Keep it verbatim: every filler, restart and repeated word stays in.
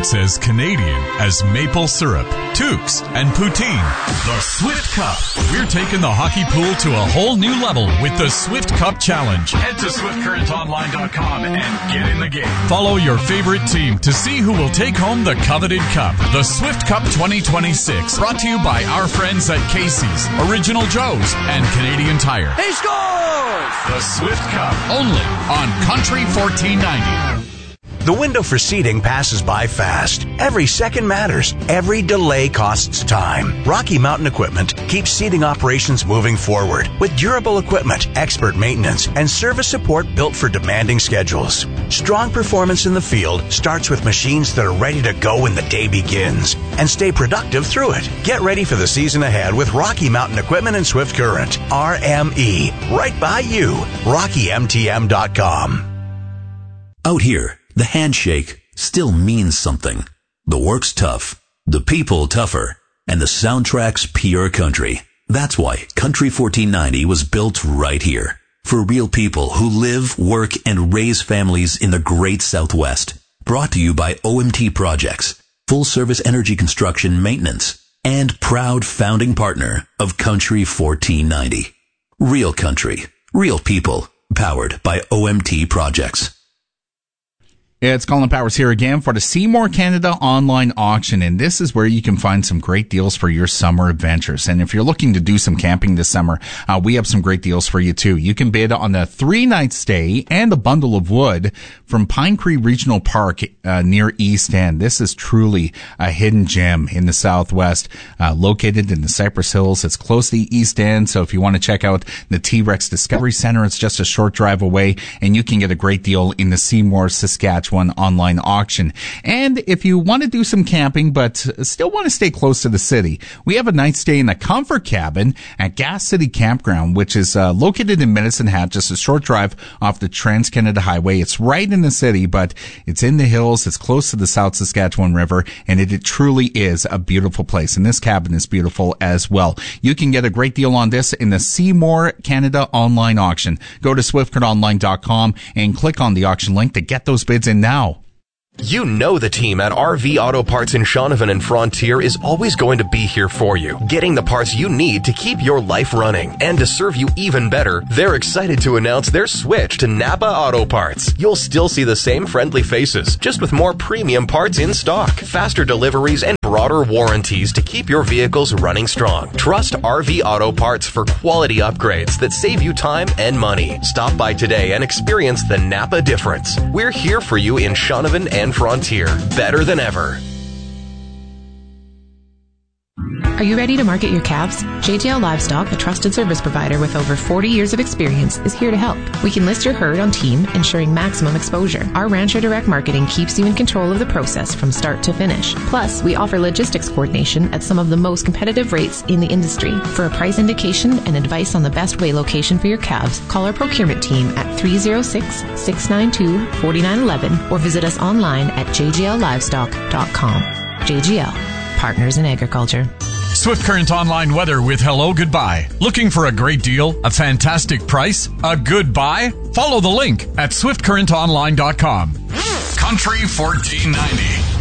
It's as Canadian as maple syrup, toques, and poutine. The Swift Cup. We're taking the hockey pool to a whole new level with the Swift Cup Challenge. Head to swift current online dot com and get in the game. Follow your favorite team to see who will take home the coveted cup. The Swift Cup twenty twenty-six. Brought to you by our friends at Casey's, Original Joe's, and Canadian Tire. He scores! The Swift Cup. Only on Country fourteen ninety. The window for seating passes by fast. Every second matters. Every delay costs time. Rocky Mountain Equipment keeps seating operations moving forward with durable equipment, expert maintenance, and service support built for demanding schedules. Strong performance in the field starts with machines that are ready to go when the day begins and stay productive through it. Get ready for the season ahead with Rocky Mountain Equipment and Swift Current. R M E. Right by you. Rocky M T M dot com. Out here, the handshake still means something. The work's tough, the people tougher, and the soundtrack's pure country. That's why Country fourteen ninety was built right here. For real people who live, work, and raise families in the great Southwest. Brought to you by O M T Projects, full service energy construction maintenance, and proud founding partner of Country fourteen ninety. Real country, real people, powered by O M T Projects. It's Colin Powers here again for the Seymour Canada online auction, and this is where you can find some great deals for your summer adventures. And if you're looking to do some camping this summer, uh, we have some great deals for you too. You can bid on a three-night stay and a bundle of wood from Pine Cree Regional Park uh, near East End. This is truly a hidden gem in the Southwest, uh, located in the Cypress Hills. It's close to East End, so if you want to check out the T-Rex Discovery Center, it's just a short drive away, and you can get a great deal in the Seymour, Saskatchewan online auction. And if you want to do some camping but still want to stay close to the city, we have a night stay in the Comfort Cabin at Gas City Campground, which is uh, located in Medicine Hat, just a short drive off the Trans-Canada Highway. It's right in the city, but it's in the hills. It's close to the South Saskatchewan River, and it, it truly is a beautiful place. And this cabin is beautiful as well. You can get a great deal on this in the Seymour Canada online auction. Go to swift current online dot com and click on the auction link to get those bids in now. You know the team at R V Auto Parts in Shaunavon and Frontier is always going to be here for you, getting the parts you need to keep your life running. And to serve you even better, they're excited to announce their switch to Napa Auto Parts. You'll still see the same friendly faces, just with more premium parts in stock, faster deliveries, and broader warranties to keep your vehicles running strong. Trust R V Auto Parts for quality upgrades that save you time and money. Stop by today and experience the Napa difference. We're here for you in Shaunavon and Frontier, better than ever. Are you ready to market your calves? J J L Livestock, a trusted service provider with over forty years of experience, is here to help. We can list your herd on team, ensuring maximum exposure. Our Rancher Direct Marketing keeps you in control of the process from start to finish. Plus, we offer logistics coordination at some of the most competitive rates in the industry. For a price indication and advice on the best way location for your calves, call our procurement team at three oh six, six nine two, four nine one one or visit us online at j j l livestock dot com. J G L, Partners in Agriculture. Swift Current Online weather with Hello Goodbye. Looking for a great deal, a fantastic price, a good buy? Follow the link at swift current online dot com. Country fourteen ninety.